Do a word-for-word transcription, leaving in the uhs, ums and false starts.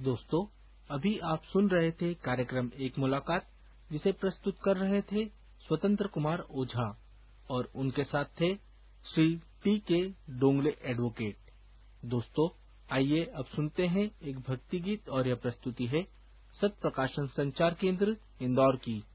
दोस्तों, अभी आप सुन रहे थे कार्यक्रम एक मुलाकात, जिसे प्रस्तुत कर रहे थे स्वतंत्र कुमार ओझा और उनके साथ थे श्री टी के डोंगले एडवोकेट। दोस्तों, आइए अब सुनते हैं एक भक्ति गीत और यह प्रस्तुति है सत प्रकाशन संचार केंद्र इंदौर की।